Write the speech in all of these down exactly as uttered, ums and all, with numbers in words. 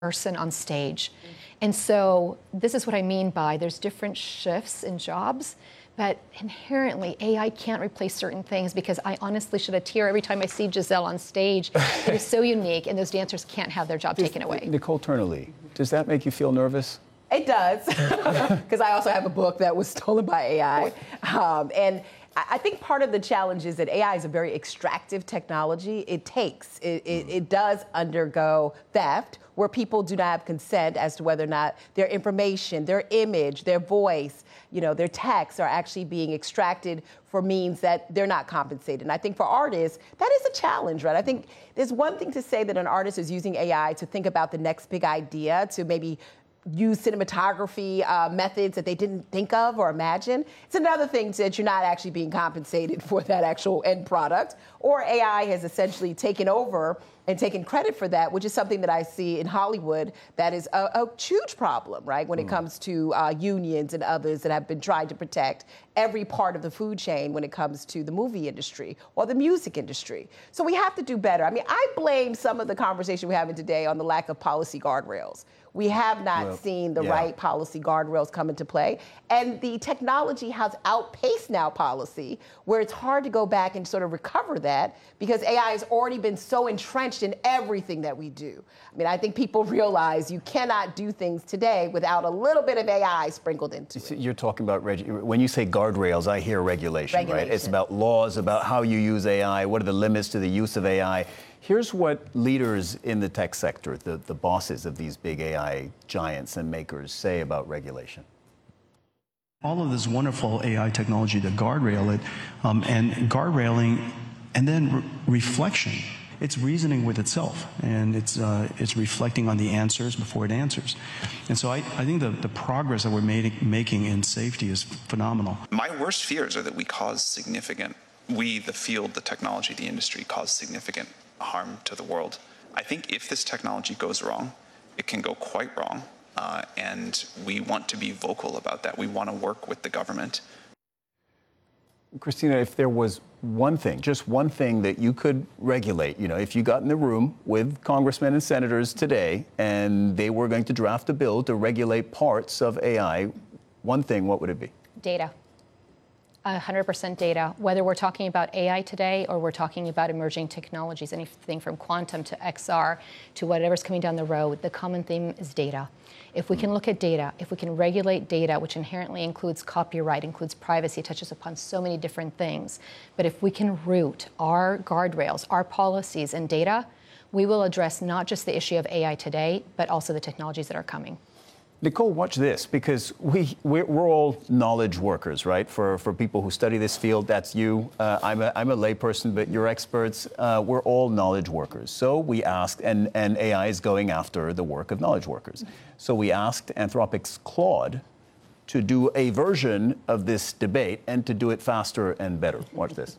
person on stage. And so this is what I mean by there's different shifts in jobs, but inherently A I can't replace certain things, because I honestly shed a tear every time I see Giselle on stage. It is so unique, and those dancers can't have their job does, taken away. Nicole Turner-Lee, does that make you feel nervous? It does, because I also have a book that was stolen by A I. Um, and I think part of the challenge is that A I is a very extractive technology. It takes, it, it, it does undergo theft, where people do not have consent as to whether or not their information, their image, their voice, you know, their texts are actually being extracted for means that they're not compensated. And I think for artists, that is a challenge, right? I think there's one thing to say that an artist is using A I to think about the next big idea, to maybe use cinematography uh, methods that they didn't think of or imagine. It's another thing that you're not actually being compensated for that actual end product, or A I has essentially taken over and taken credit for that, which is something that I see in Hollywood that is a, a huge problem, right, when mm. it comes to uh, unions and others that have been trying to protect every part of the food chain when it comes to the movie industry or the music industry. So we have to do better. I mean, I blame some of the conversation we're having today on the lack of policy guardrails. We have not well, seen the yeah. right policy guardrails come into play. And the technology has outpaced now policy, where it's hard to go back and sort of recover that, because A I has already been so entrenched in everything that we do. I mean, I think people realize you cannot do things today without a little bit of A I sprinkled into it. You're talking about, reg- when you say guardrails, I hear regulation, regulation, right? It's about laws, about how you use A I, what are the limits to the use of A I. Here's what leaders in the tech sector, the, the bosses of these big A I giants and makers, say about regulation. All of this wonderful A I technology to guardrail it, um, and guardrailing, and then re- reflection. It's reasoning with itself, and it's uh, it's reflecting on the answers before it answers. And so I, I think the, the progress that we're made, making in safety is phenomenal. My worst fears are that we cause significant, we, the field, the technology, the industry, cause significant harm to the world. I think if this technology goes wrong, it can go quite wrong, uh, and we want to be vocal about that. We want to work with the government. Christina, if there was one thing, just one thing that you could regulate, you know, if you got in the room with congressmen and senators today and they were going to draft a bill to regulate parts of A I, one thing, what would it be? Data. one hundred percent data, whether we're talking about A I today or we're talking about emerging technologies, anything from quantum to X R to whatever's coming down the road, the common theme is data. If we can look at data, if we can regulate data, which inherently includes copyright, includes privacy, touches upon so many different things, but if we can root our guardrails, our policies in data, we will address not just the issue of A I today, but also the technologies that are coming. Nicole, watch this, because we, we're, we're all knowledge workers, right? For, for people who study this field, that's you. Uh, I'm, a, I'm a layperson, but you're experts. Uh, we're all knowledge workers. So we asked, and, and A I is going after the work of knowledge workers. So we asked Anthropic's Claude to do a version of this debate and to do it faster and better. Watch this.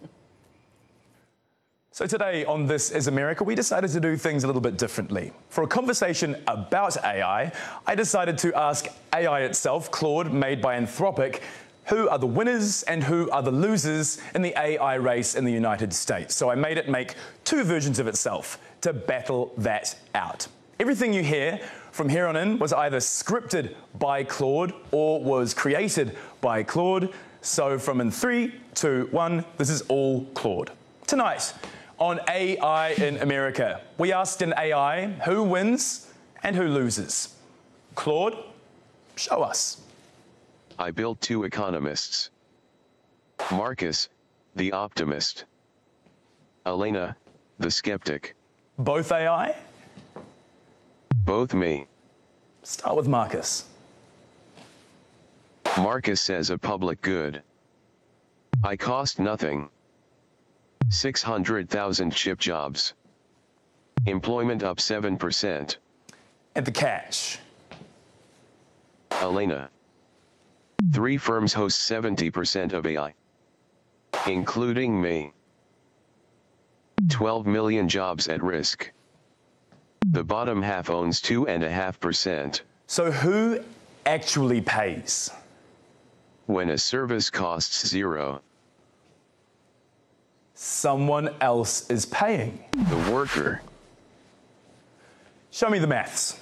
So today on This Is America, we decided to do things a little bit differently. For a conversation about A I, I decided to ask A I itself, Claude, made by Anthropic, who are the winners and who are the losers in the A I race in the United States. So I made it make two versions of itself to battle that out. Everything you hear from here on in was either scripted by Claude or was created by Claude. So from in three, two, one, this is all Claude. Tonight, on A I in America, we asked in A I who wins and who loses. Claude, show us. I built two economists. Marcus, the optimist. Elena, the skeptic. Both A I? Both me. Start with Marcus. Marcus says a public good. I cost nothing. six hundred thousand chip jobs. Employment up seven percent. And the catch. Elena. Three firms host seventy percent of A I. Including me. twelve million jobs at risk. The bottom half owns two point five percent. So who actually pays? When a service costs zero. Someone else is paying. The worker. Show me the maths.